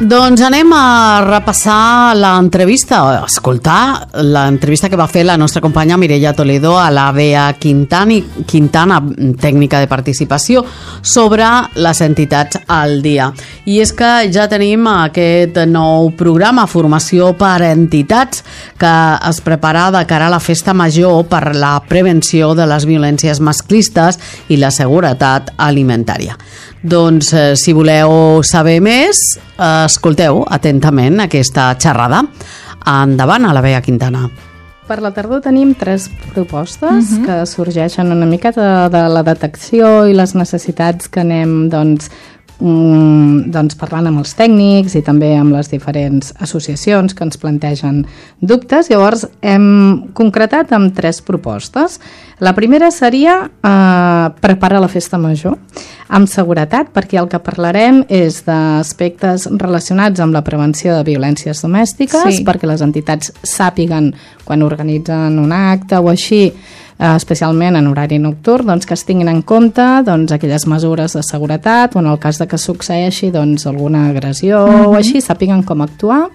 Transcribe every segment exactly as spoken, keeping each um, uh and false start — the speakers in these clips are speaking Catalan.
Doncs anem a repassar l'entrevista, o a escoltar l'entrevista que va fer la nostra companya Mireia Toledo a la Bea Quintana, Quintana, tècnica de participació, sobre les entitats al dia. I és que ja tenim aquest nou programa, Formació per Entitats, que es prepara de cara a la festa major per la prevenció de les violències masclistes i la seguretat alimentària. Doncs, eh, si voleu saber més, eh, escolteu atentament aquesta xerrada. Endavant, a la Bea Quintana. Per la tardor tenim tres propostes uh-huh. que sorgeixen una miqueta de, de la detecció i les necessitats que anem doncs, mm, doncs parlant amb els tècnics i també amb les diferents associacions que ens plantegen dubtes. Llavors hem concretat amb tres propostes. La primera seria eh, preparar la festa major amb seguretat, perquè el que parlarem és d'aspectes relacionats amb la prevenció de violències domèstiques, sí. perquè les entitats sàpiguen quan organitzen un acte o així, eh, especialment en horari nocturn, doncs que es tinguin en compte doncs, aquelles mesures de seguretat o en el cas de que succeeixi doncs, alguna agressió mm-hmm. o així, sàpiguen com actuar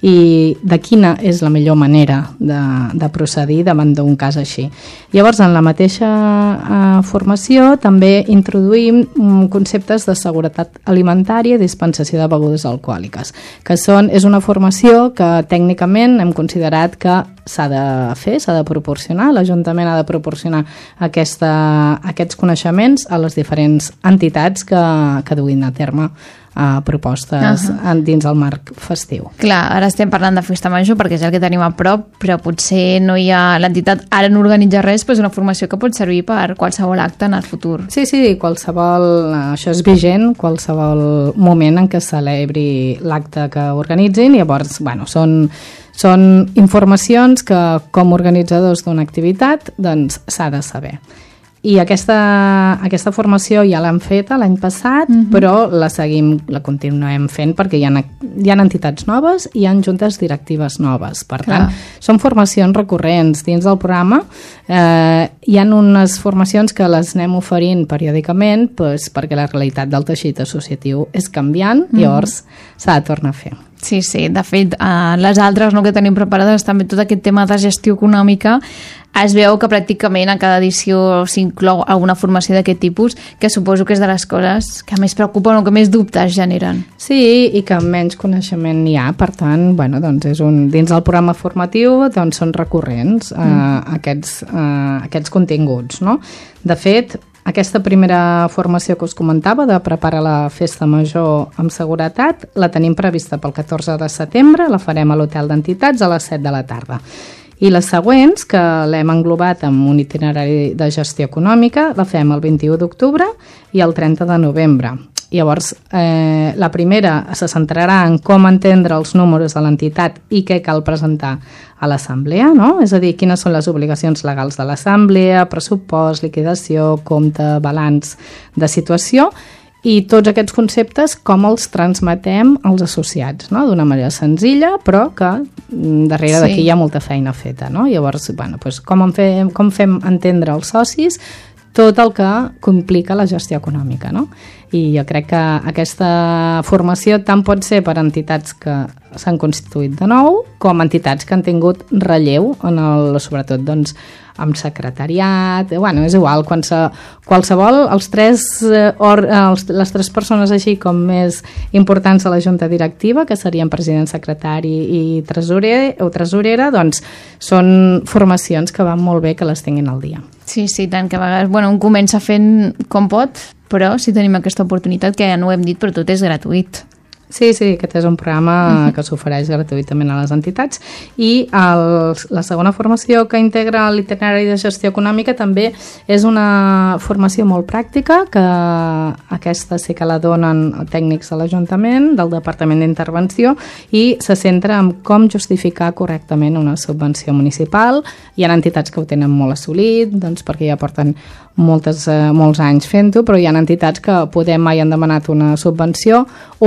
i de quina és la millor manera de, de procedir davant d'un cas així. Llavors, en la mateixa eh, formació també introduïm um, conceptes de seguretat alimentària i dispensació de begudes alcohòliques, que són, és una formació que tècnicament hem considerat que s'ha de fer, s'ha de proporcionar, l'Ajuntament ha de proporcionar aquesta, aquests coneixements a les diferents entitats que, que duguin a terme a propostes uh-huh. dins el marc festiu. Clar, ara estem parlant de festa major perquè és el que tenim a prop, però potser no hi ha l'entitat, ara no organitza res, però és una formació que pot servir per qualsevol acte en el futur. Sí, sí, qualsevol, això és vigent, qualsevol moment en què celebri l'acte que organitzin, llavors, bueno, són Són informacions que, com a organitzadors d'una activitat, doncs s'ha de saber. I aquesta, aquesta formació ja l'hem feta l'any passat, uh-huh. però la seguim, la continuem fent perquè hi ha, hi ha entitats noves i hi ha juntes directives noves. Per Clar. tant, són formacions recurrents dins del programa. Eh, hi ha unes formacions que les anem oferint periòdicament doncs, perquè la realitat del teixit associatiu és canviant, uh-huh. llavors s'ha de tornar a fer. Sí, sí, de fet, eh, les altres no, que tenim preparades, també tot aquest tema de gestió econòmica, es veu que pràcticament a cada edició s'inclou alguna formació d'aquest tipus, que suposo que és de les coses que més preocupen o que més dubtes generen. Sí, i que menys coneixement hi ha, per tant, bueno, doncs és un, dins del programa formatiu doncs són recurrents eh, mm. aquests, eh, aquests continguts, no? De fet, aquesta primera formació que us comentava de preparar la festa major amb seguretat la tenim prevista pel catorze de setembre, la farem a l'Hotel d'Entitats a les set de la tarda. I les següents, que l'hem englobat amb un itinerari de gestió econòmica, la fem el vint-i-u d'octubre i el trenta de novembre. Llavors, eh, la primera se centrarà en com entendre els números de l'entitat i què cal presentar a l'assemblea, no? És a dir, quines són les obligacions legals de l'assemblea, pressupost, liquidació, compte, balanç de situació, i tots aquests conceptes com els transmetem als associats, no? D'una manera senzilla, però que darrere sí. d'aquí hi ha molta feina feta, no? Llavors, bueno, doncs com, fem, com fem entendre els socis tot el que complica la gestió econòmica, no? I jo crec que aquesta formació tant pot ser per entitats que s'han constituït de nou com entitats que han tingut relleu, en el, sobretot doncs, amb secretariat, bueno, és igual, qualsevol, els tres, or, els, les tres persones així com més importants de la junta directiva, que serien president, secretari i tresorer, o tresorera, doncs són formacions que van molt bé que les tinguin al dia. Sí, sí, tant que a vegades, bueno, un comença fent com pot, però si tenim aquesta oportunitat, que ja no ho hem dit, però tot és gratuït. Sí, sí, aquest és un programa uh-huh. que s'ofereix gratuïtament a les entitats i el, la segona formació que integra l'itinerari de gestió econòmica també és una formació molt pràctica, que aquesta sí que la donen tècnics de l'Ajuntament, del Departament d'Intervenció, i se centra en com justificar correctament una subvenció municipal. Hi ha entitats que ho tenen molt assolit, doncs perquè ja porten moltes, eh, molts anys fent-ho, però hi ha entitats que poder mai han demanat una subvenció o és la primera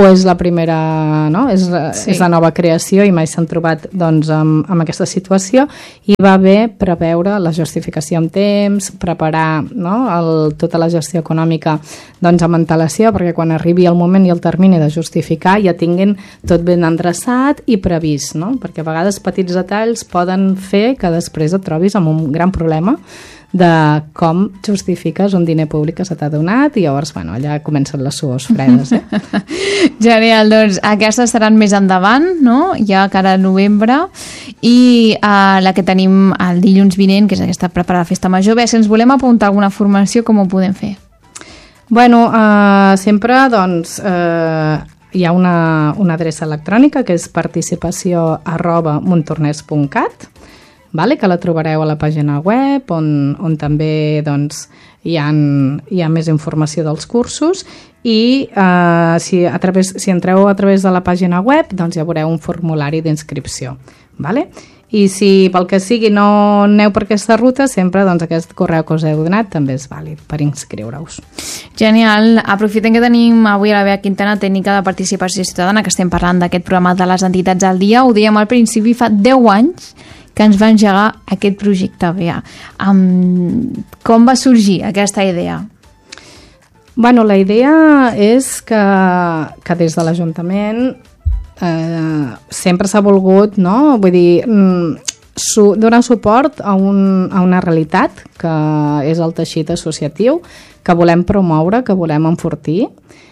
primera, no? és, sí. és la nova creació i mai s'han trobat doncs, amb, amb aquesta situació, i va bé preveure la justificació amb temps, preparar, no? el, tota la gestió econòmica doncs, amb antelació, perquè quan arribi el moment i el termini de justificar ja tinguin tot ben endreçat i previst, no? perquè a vegades petits detalls poden fer que després et trobis amb un gran problema de com justifiques un diner públic que se t'ha donat, i llavors, bueno, allà comencen les suors fredes, eh? Genial, doncs aquestes seran més endavant, no? Ja cara a novembre, i uh, la que tenim el dilluns vinent, que és aquesta preparada festa major. Bé, si ens volem apuntar alguna formació, com ho podem fer? Bueno, uh, sempre, doncs, uh, hi ha una, una adreça electrònica que és participació arroba montornès punt cat, vale? que la trobareu a la pàgina web, on, on també doncs, hi, ha, hi ha més informació dels cursos, i eh, si, a través, si entreu a través de la pàgina web doncs ja veureu un formulari d'inscripció. Vale? I si pel que sigui no aneu per aquesta ruta, sempre doncs, aquest correu que us heu donat també és vàlid per inscriure-us. Genial. Aprofitem que tenim avui a la Bea Quintana, tècnica de participació ciutadana, que estem parlant d'aquest programa de les entitats al dia. Ho dèiem al principi, fa deu anys que ens va engegar aquest projecte, Bea. Um, com va sorgir aquesta idea? Bueno, la idea és que, que des de l'Ajuntament eh, sempre s'ha volgut, no? Vull dir, su, donar suport a, un, a una realitat que és el teixit associatiu, que volem promoure, que volem enfortir,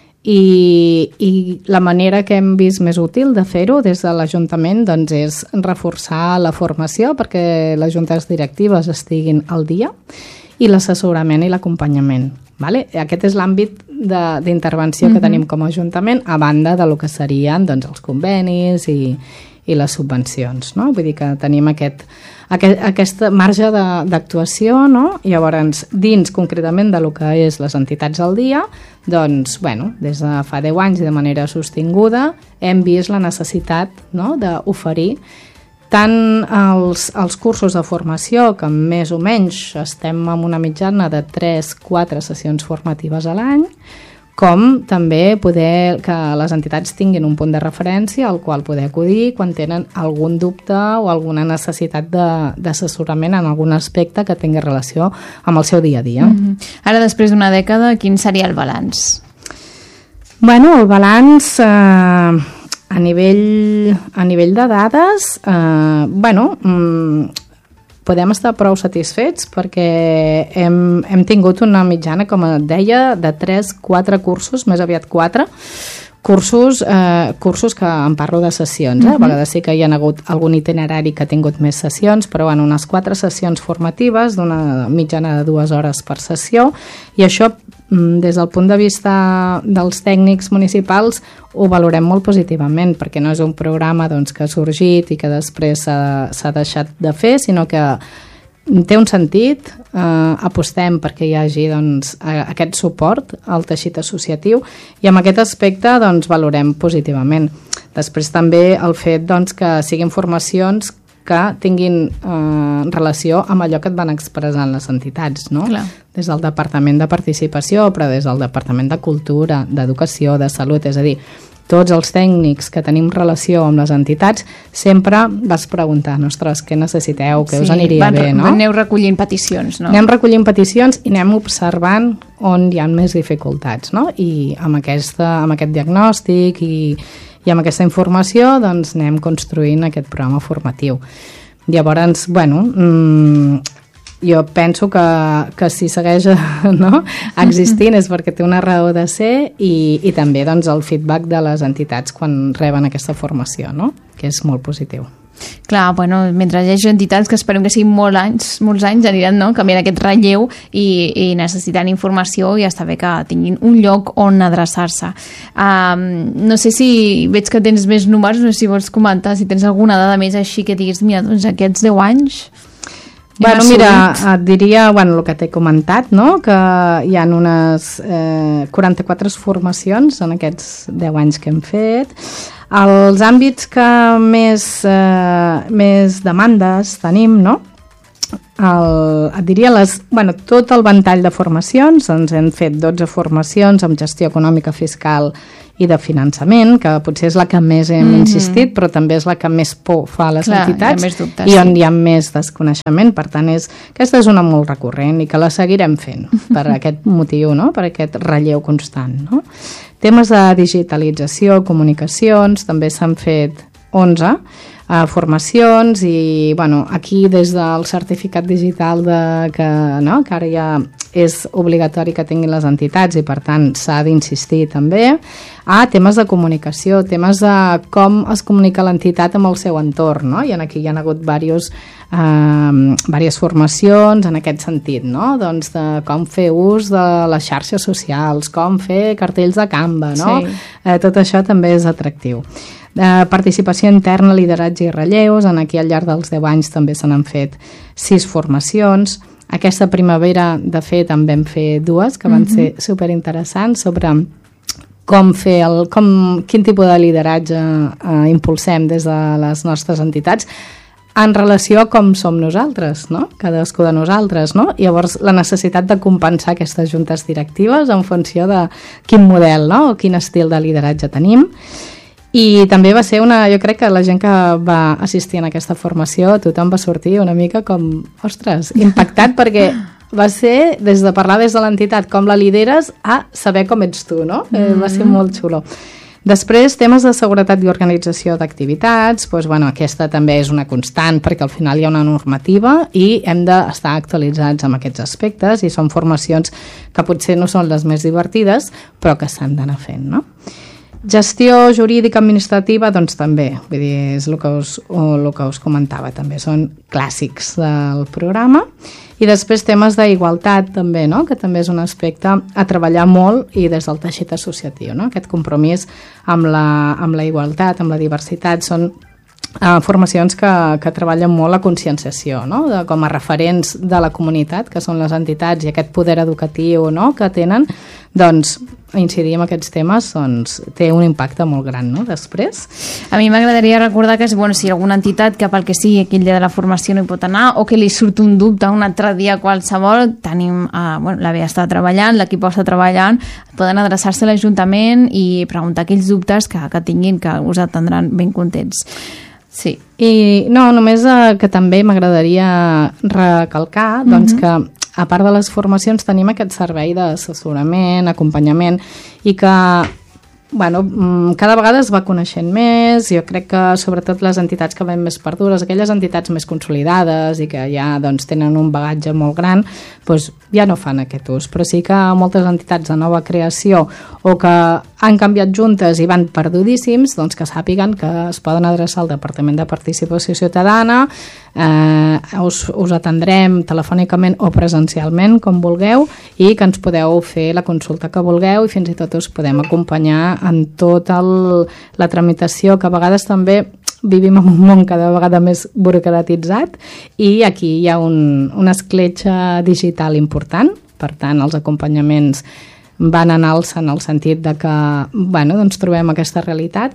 i, i la manera que hem vist més útil de fer-ho des de l'Ajuntament doncs, és reforçar la formació perquè les juntes directives estiguin al dia, i l'assessorament i l'acompanyament. Vale? Aquest és l'àmbit d'intervenció que mm-hmm. tenim com a Ajuntament, a banda de lo que serien doncs, els convenis i, i les subvencions. No? Vull dir que tenim aquest, aquest, aquest marge d'actuació, no? I llavors, dins concretament de lo que és les entitats al dia, doncs, bueno, des de fa deu anys i de manera sostinguda hem vist la necessitat, no? d'oferir tant els, els cursos de formació, que més o menys estem en una mitjana de tres a quatre sessions formatives a l'any, com també poder que les entitats tinguin un punt de referència al qual poder acudir quan tenen algun dubte o alguna necessitat d'assessorament en algun aspecte que tingui relació amb el seu dia a dia. Mm-hmm. Ara, després d'una dècada, quin seria el balanç? Bueno, el balanç... Eh, A nivell, a nivell de dades, eh, bueno, mm, podem estar prou satisfets perquè hem, hem tingut una mitjana, com et deia, de tres a quatre cursos, més aviat quatre, cursos, eh, cursos que en parlo de sessions. Eh? A vegades sí que hi ha hagut algun itinerari que ha tingut més sessions, però en unes quatre sessions formatives d'una mitjana de dues hores per sessió, i això des del punt de vista dels tècnics municipals ho valorem molt positivament, perquè no és un programa doncs, que ha sorgit i que després s'ha deixat de fer, sinó que té un sentit, eh, apostem perquè hi hagi doncs, aquest suport al teixit associatiu, i amb aquest aspecte doncs, valorem positivament. Després també el fet doncs, que siguin formacions que tinguin eh, relació amb allò que et van expressant les entitats, no? Clar. Des del Departament de Participació, però des del Departament de Cultura, d'Educació, de Salut, és a dir, tots els tècnics que tenim relació amb les entitats, sempre vas preguntar, ostres, què necessiteu, què sí, us aniria van, bé, no? Aneu recollint peticions, no? Anem recollint peticions i anem observant on hi ha més dificultats, no? I amb, aquesta, amb aquest diagnòstic i, i amb aquesta informació doncs anem construint aquest programa formatiu. Llavors, bueno, mmm, jo penso que, que si segueix no, existint és perquè té una raó de ser, i, i també doncs, el feedback de les entitats quan reben aquesta formació, no? Que és molt positiu. Clar, bueno, mentre hi hagi entitats que esperem que siguin molts anys, molts anys aniran no? canviant aquest relleu i, i necessitant informació, i està bé que tinguin un lloc on adreçar-se. Um, no sé si veig que tens més números, no sé si vols comentar, si tens alguna dada més així que diguis, mira, doncs aquests deu anys... Bueno, mira, et diria, bueno, el que t'he comentat, no? Que hi ha unes eh, quaranta-quatre formacions en aquests deu anys que hem fet. Els àmbits que més, eh, més demandes tenim, no? el, et diria les, bueno, tot el ventall de formacions. Ens hem fet dotze formacions amb gestió econòmica, fiscal i de finançament, que potser és la que més hem mm-hmm. insistit, però també és la que més por fa a les Clar, entitats hi dubtes, i on sí. hi ha més desconeixement. Per tant, és, aquesta és una molt recurrent i que la seguirem fent per aquest motiu, no? Per aquest relleu constant. No? Temes de digitalització, comunicacions, també s'han fet onze uh, formacions i bueno, aquí des del certificat digital de, que, no? que ara ja és obligatori que tinguin les entitats i per tant s'ha d'insistir també a temes de comunicació, temes de com es comunica l'entitat amb el seu entorn, no? I aquí hi ha hagut diversos, eh, diverses formacions en aquest sentit, no? Doncs de com fer ús de les xarxes socials, com fer cartells de Canva, no? Sí. Eh, tot això també és atractiu. Eh, participació interna, lideratge i relleus. En aquí al llarg dels deu anys també se n'han fet sis formacions. Aquesta primavera, de fet, en vam fer dues que van mm-hmm. ser superinteressants sobre com fer el, com, quin tipus de lideratge eh, impulsem des de les nostres entitats en relació a com som nosaltres, no? Cadascú de nosaltres, no? I llavors la necessitat de compensar aquestes juntes directives en funció de quin model, no? O quin estil de lideratge tenim. I també va ser una, jo crec que la gent que va assistir en aquesta formació, tothom va sortir una mica com, ostres, impactat perquè va ser des de parlar des de l'entitat com la lideres a saber com ets tu, no? Mm-hmm. Eh, va ser molt xulo. Després, temes de seguretat i organització d'activitats, doncs, bueno, aquesta també és una constant perquè al final hi ha una normativa i hem d'estar actualitzats amb aquests aspectes i són formacions que potser no són les més divertides però que s'han d'anar fent, no? Gestió jurídica administrativa, doncs també, vull dir, és el que us, el que us comentava, també són clàssics del programa. I després temes d'igualtat també, no? Que també és un aspecte a treballar molt i des del teixit associatiu, no? Aquest compromís amb la, amb la igualtat, amb la diversitat, són Uh, formacions que, que treballen molt la conscienciació, no? De, com a referents de la comunitat, que són les entitats i aquest poder educatiu, no? Que tenen, doncs incidir en aquests temes doncs, té un impacte molt gran, no? Després. A mi m'agradaria recordar que bueno, si alguna entitat que pel que sigui aquell dia de la formació no hi pot anar o que li surt un dubte un altre dia qualsevol, tenim, uh, bueno, la B A està treballant, l'equip està treballant, poden adreçar-se a l'Ajuntament i preguntar aquells dubtes que, que tinguin, que us atendran ben contents. Sí. I no, només eh, que també m'agradaria recalcar doncs, mm-hmm. que a part de les formacions tenim aquest servei d'assessorament, acompanyament i que bueno, cada vegada es va coneixent més. Jo crec que sobretot les entitats que ven més perdures, aquelles entitats més consolidades i que ja doncs, tenen un bagatge molt gran, doncs, ja no fan aquest ús, però sí que moltes entitats de nova creació o que han canviat juntes i van perdudíssims, doncs que sàpiguen que es poden adreçar al Departament de Participació Ciutadana, eh, us, us atendrem telefònicament o presencialment, com vulgueu, i que ens podeu fer la consulta que vulgueu i fins i tot us podem acompanyar en tota la tramitació, que a vegades també vivim en un món cada vegada més burocratitzat i aquí hi ha un, una escletxa digital important, per tant els acompanyaments van en alça en el sentit de que bueno, doncs trobem aquesta realitat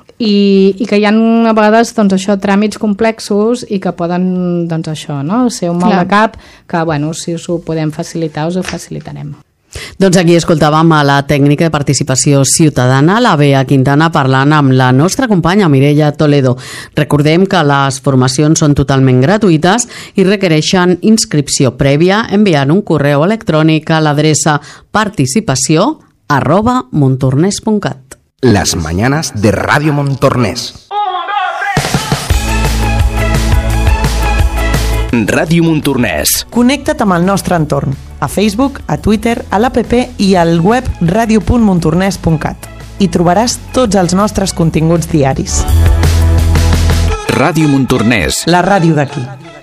i, i que hi ha a vegades doncs, això, tràmits complexos i que poden doncs, això, no? ser un mal Clar. de cap que bueno, si us ho podem facilitar us ho facilitarem. Doncs aquí escoltàvem a la tècnica de participació ciutadana, la Bea Quintana, parlant amb la nostra companya Mireia Toledo. Recordem que les formacions són totalment gratuïtes i requereixen inscripció prèvia enviant un correu electrònic a l'adreça participació arroba montornès punt cat. Las mañanas de Radio Montornès. Ràdio Montornès. Connecta't amb el nostre entorn, a Facebook, a Twitter, a l'app i al web radio punt montornès punt cat. Hi trobaràs tots els nostres continguts diaris. Ràdio Montornès. La ràdio d'aquí.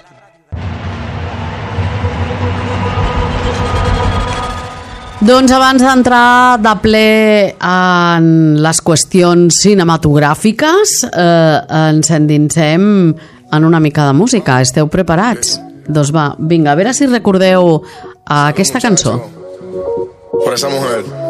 Doncs abans d'entrar de ple en les qüestions cinematogràfiques, eh, ens endinsem en una mica de música. Esteu preparats? Doncs va, vinga, a veure si recordeu aquesta cançó. Por esa mujer.